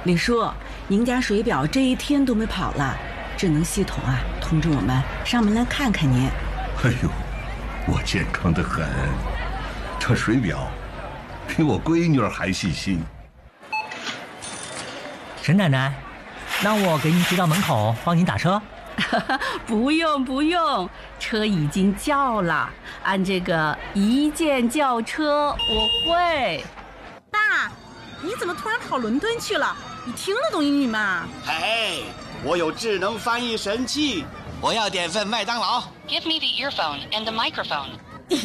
李叔，您家水表这一天都没跑了，智能系统啊通知我们上门来看看您。 哎呦，我健康得很，这水表比我闺女儿还细心。 沈奶奶，那我给您提到门口帮您打车。 不用，车已经叫了，按这个一键叫车我会。 爸，你怎么突然跑伦敦去了？你听得懂英语吗？ 嘿，我有智能翻译神器，我要点份麦当劳。 Give me the earphone and the microphone.